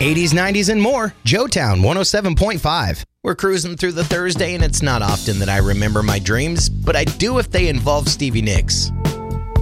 80s, 90s, and more. Joetown 107.5. We're cruising through the Thursday, and it's not often that I remember my dreams, but I do if they involve Stevie Nicks.